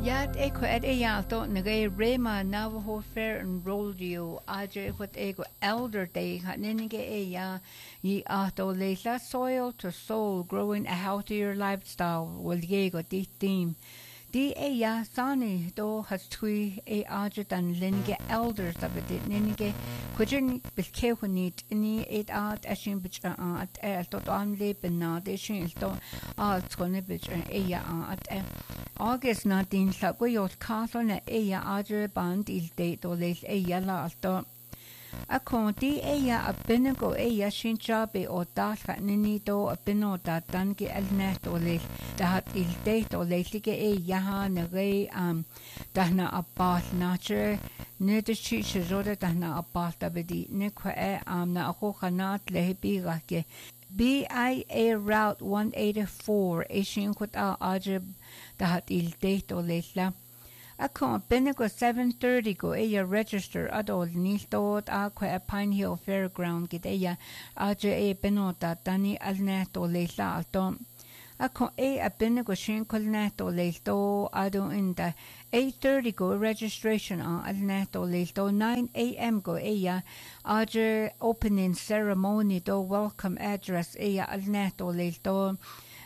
Yat eko at eyalto nagay Rema Navajo Fair and Rodeo aje what ego elder day haninige eya ye ato leila soil to soul growing a healthier lifestyle will yego di theme. Di eya sani do has tui e aje dan linige elders of it ninige kujin bilkehunit ni et art ashin bich at el to an leben na de shin to alt skone bich eya at August 19 llagwyol castle na eia adre band il date o leil eia la alto. A conti eia a binago eia sin jabe o dalga nini do a bino da dangi el net o leil da hat il date o leil lige eia ha na rei dahna a bal nature ne de chi shizode dahna a bal da bedi ne kwa na a hokanat lehibiga ke BIA Route 184 Asian Kuta Ajib Dahat Il Date o Leila. Ako Binago 7:30 go eya register adol niltot a Pine Hill Fairground gideya aje benota dani alnet o Leila alto. Ako a Binago shin kolnet o Leilto ado inda 8:30 go registration on alnet o Leilto 9 a.m. go eya aje opening ceremony do welcome address eya alnet o Leilto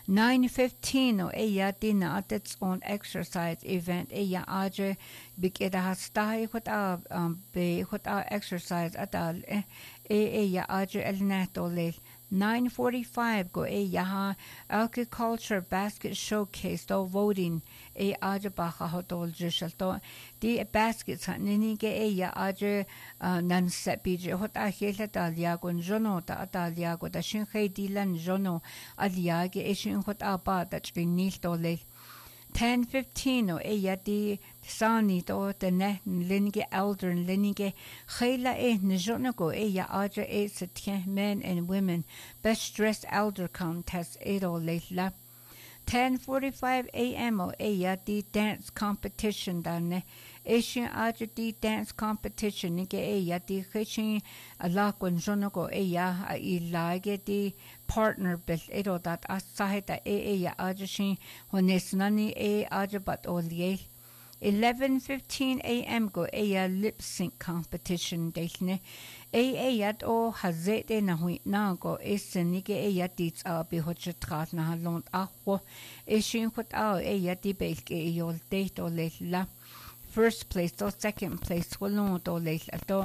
9:15 o eya dina at its own exercise event eya aje bigeda hastai be exercise atal eya aje alnet o Leil 9:45 go eya agriculture basket showcase do voting aje baha hotol jishalto di baskets nini ge eya aje nan sepije hela dalyagon jono ta dalyago da shin dilan jono alyage eshin aba da chinil do le 10:15 o eya di sani do the ne linge elder linge khela njono go eya aje setien men and women best dressed elder contest edo leila 10:45 a.m. o eya di dance competition dane Asian Ajati dance competition nige eya di khichin ala kunjono go eya ilage di partner bil edo dat asahita eya ajashin honesnani ajabat olie 11:15 a.m. go eya lip sync competition delne yat o hazete na hui na go nige eya dits bi hochetrat na lont ahwo eshin khot eya di belke yol date o la first place or second place walon do leil ato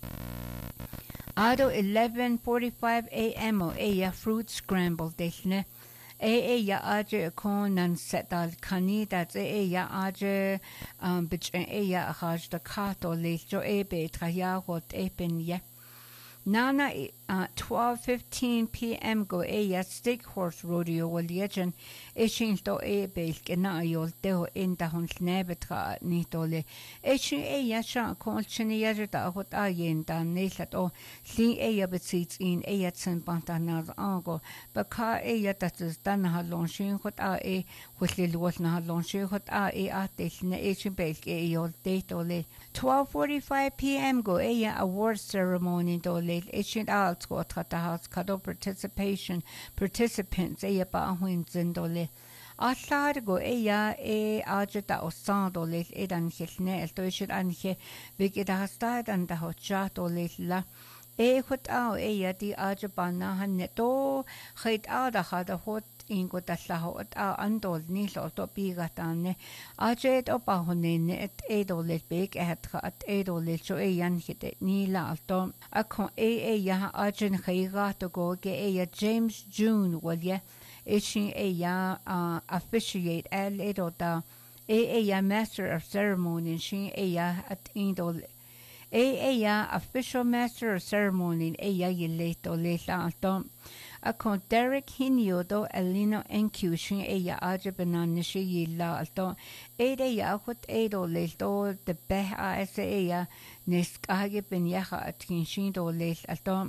ado 11:45 a.m. o eya fruit scramble delne eya aje kon nan setal kani dat eya aje bich eya haj da kato leil jo ebe traya hot epen ye Nana 12:15 p.m. go eya stick horse rodeo wal yejen eshin to belk na yol teho inda hon nebetra ni tole eshin eya sha kolchini yajta hot ayenda nelat o li eya betsits in eya tsen pantanar ango baka eya tats dan halon shin hot hullil wol na halon shin hot atel ne eshin belk yol te tole 12:45 p.m. go eya award ceremony tole Asian Arts go house kado participants eya ba huin zindole Allar go eya ajeta osandole edan hilne el to ishid anhe vigida hastad and the hotjatole la hot eya di ajabana hanne to khait ada hada hot ingo dallaho andol nilo to bigatane ajet opa honene et edole big at edole so eyan hite nila alto akon eya ajen khaiga to go ge eya James June walye ishin eya officiate el edota eya master of ceremony shin eya at indol eya official master of ceremony eya yeleto lela alto Akon Derek Hinyodo Elino Enkushin eya ajabanan nishi yilla alto eya hot edo leilto de beh eya niskage ben yaha atkinshin do leil alto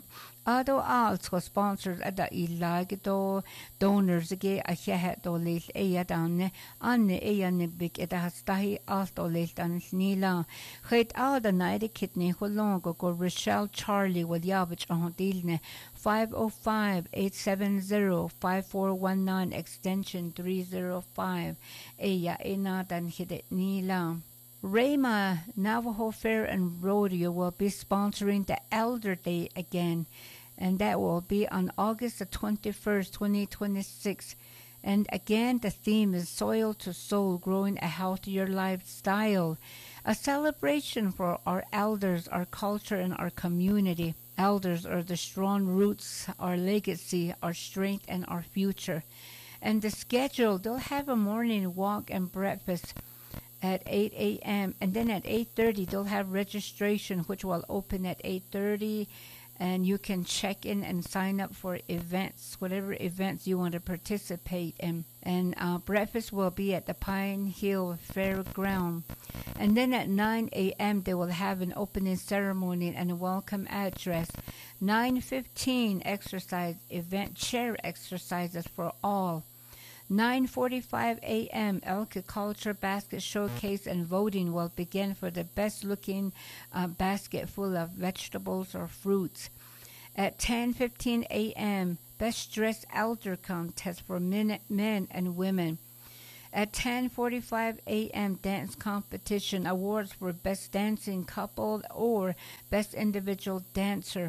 Ado also sponsors ada ilagito donors ge a heto lil eyadan anne eyanibik eta hastahi alto lil dan nila het ada naide kidney holongo go Rochelle Charlie will yabich on dilne 505-870-5419 extension 305 eya ina dan hidet nila. Rama Navajo Fair and Rodeo will be sponsoring the Elder Day again, and that will be on August the 21st, 2026. And again, the theme is Soil to Soul, Growing a Healthier Lifestyle, a celebration for our elders, our culture, and our community. Elders are the strong roots, our legacy, our strength, and our future. And the schedule, they'll have a morning walk and breakfast at 8 a.m. and then at 8:30 they'll have registration, which will open at 8:30, and you can check in and sign up for events, whatever events you want to participate in. And breakfast will be at the Pine Hill Fairground. And then at 9 a.m. they will have an opening ceremony and a welcome address. 9:15 exercise event, chair exercises for all. 9:45 a.m. Elka Culture Basket Showcase and voting will begin for the best-looking basket full of vegetables or fruits. At 10:15 a.m., Best Dressed Elder Contest for men and women. At 10:45 a.m., Dance Competition Awards for Best Dancing Couple or Best Individual Dancer.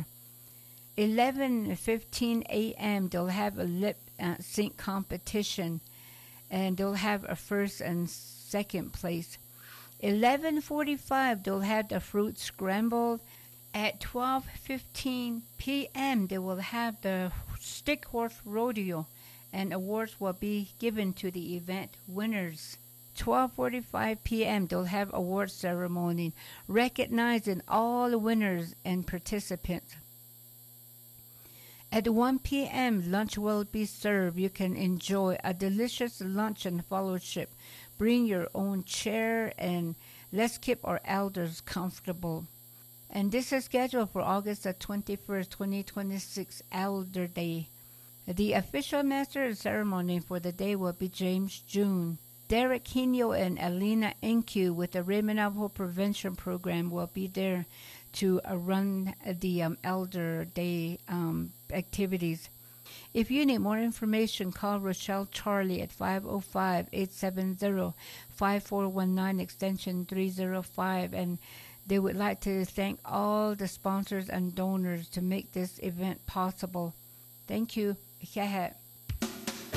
11:15 a.m. they'll have a lip sync competition, and they'll have a first and second place. 11:45 they'll have the fruit scrambled. At 12:15 p.m. they will have the stick horse rodeo, and awards will be given to the event winners. 12:45 p.m. they'll have award ceremony recognizing all winners and participants. At 1 p.m., lunch will be served. You can enjoy a delicious lunch and fellowship. Bring your own chair and let's keep our elders comfortable. And this is scheduled for August the 21st, 2026, Elder Day. The official master of ceremony for the day will be James June. Derek Hino and Alina Enku with the Rama Navajo Prevention Program will be there to run the Elder Day activities. If you need more information, call Rochelle Charlie at 505-870-5419 extension 305, and they would like to thank all the sponsors and donors to make this event possible. Thank you.